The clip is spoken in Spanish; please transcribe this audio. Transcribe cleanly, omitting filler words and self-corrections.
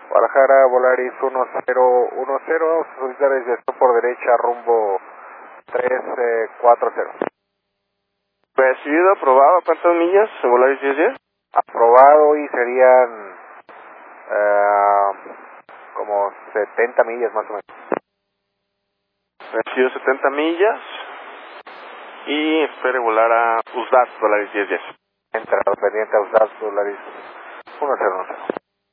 Guadalajara, Volaris 1010, vamos a solicitar desviación por derecha rumbo 340. Recibido, aprobado, ¿cuántas millas? Volaris 1010. Aprobado y serían como 70 millas más o menos. Recibido 70 millas y espere volar a USDAT, Volaris 1010. Entra pendiente a usar Volaris 1010.